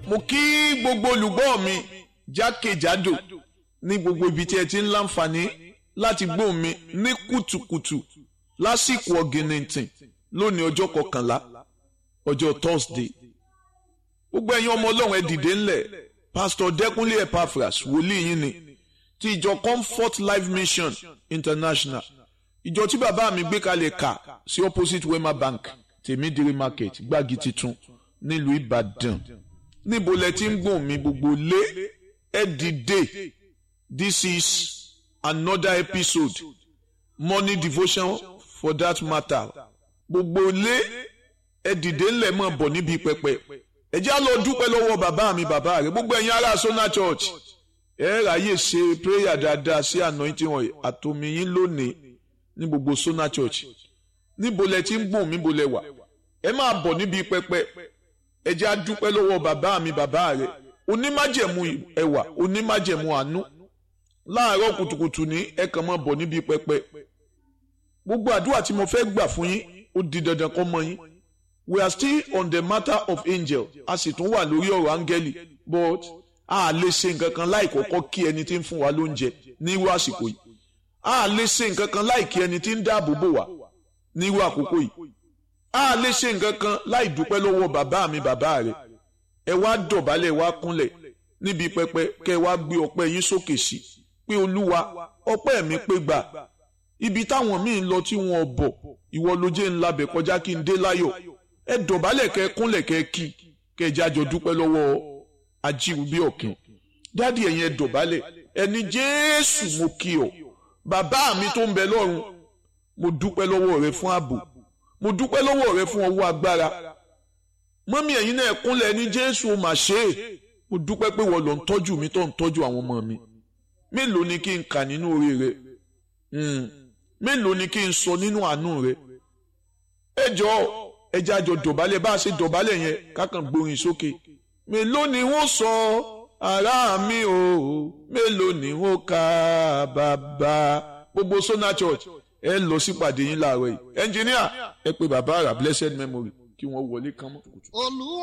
mo kí gbogbo olùgbọ́ mi jákèjádò ní gbogbo ibi tí ẹ ti ń láǹfààní láti gbóhùn mi ní kùtùkùtù lásìkò ọ̀gìnìntìn lónìí ọjọ́ 11 ọjọ́ Thursday. Gbogbo ẹ̀yin ọmọ Ọlọ́run ẹ dìde ńlẹ̀. Pastor Dẹ́kúnlé Epaphras wòlíì yín ni ti ìjọ Comfort Life Mission International. Ìjọ tí bàbá mi gbé kalẹ̀ kà sí opposite Wema Bank Tèmídìrí Market Gbági Titun nílùú Ìbàdàn. Níbo lẹ ti ń gbóhùn mi gbogbo lé ẹ dìde. This is another episode morning devotion for that matter. Gbogbo lé ẹ dìde ńlẹ̀ mọ̀ bọ̀ níbi pẹpẹ. Ẹ já lọ dúpẹ́ lọ́wọ́ bàbá mi bàbá rẹ̀ gbogbo ẹ̀yin ará Sona Church. Ẹ ráyè ṣe prayer dáadáa sí anointing oil àtomi yín lónìí ní gbogbo Sona Church. Níbo lẹ ti ń gbóhùn mi bó lẹ wà. Ẹ máa bọ̀ níbi pẹpẹ. Ẹ já dúpẹ́ lọ́wọ́ bàbá mi bàbá rẹ̀. Onímájẹ̀mú ẹwà onímájẹ̀mú àánú. Láàárọ̀ kùtùkùtù ní ẹ kàn máa bọ̀ níbi pẹpẹ. Gbogbo àdúrà tí mo fẹ́ gbà fún yín ó di dandan kó mọ́ yín. We are still on the matter of angel. A sì tún wà lórí ọ̀rọ̀ áńgẹ́lì. But a lè ṣe nǹkan kan láì kọ́kọ́ kí ẹni tí ń fún wa lóúnjẹ ní irú àsìkò yìí. A lè ṣe nǹkan kan láì kí ẹni tí ń dáàbò bò wá ní irú àkókò yìí. A lè ṣe nǹkan kan láì dúpẹ́ lọ́wọ́ bàbá mi bàbá rẹ̀. Ẹ wá dọ̀bálẹ̀ wá kúnlẹ̀ níbi pẹpẹ kẹ́ wá gbé ọpẹ́ yín sókè sí pé Olúwa ọpẹ́ mi pé gbà. Ibi táwọn míì ń lọ tí wọn ò bọ̀ ìwọ ló jẹ́ ńlá bẹ̀ kọjá kí n dé láyọ̀. Ẹ dọ̀bálẹ̀ kẹ́ kúnlẹ̀ kẹ́ kí kẹ́ jájọ dúpẹ́ lọ́wọ́ ajíhùbí ọ̀kìn. Dádì ẹ̀yin ẹ dọ̀bálẹ̀ ẹni Jésù mo kí ọ bàbá mi tó ń bẹ lọ́run mo dúpẹ́ lọ́wọ́ rẹ fún ààbò mo dúpẹ́ lọ́wọ́ rẹ fún ọwọ́ agbára. Mọ́mí ẹ̀yin náà kúnlẹ̀ ẹni Jésù ó mà ṣe é mo dúpẹ́ pé wọ́n lọ ń tọ́jú mi tó ń tọ́jú àwọn ọmọ mi. Mélòó ni kí n kà nínú oore rẹ mélòó ni kí n sọ nínú àánú rẹ. Ẹ jọ̀ọ́ ẹ jẹ́ àjọ dọ̀bálẹ̀ bá a ṣe dọ̀bálẹ̀ yẹn kákan gbórin sókè. Mélòó ni wọ́n sọ ará mi o mélòó ni wọ́n ka bàbá. Gbogbo Sona Church ẹ lọ sípàdé yín láàárọ̀ yìí. Ẹnjìníà ẹ pé bàbá àrà blessed memory kí wọ́n wọlé kán mọ́.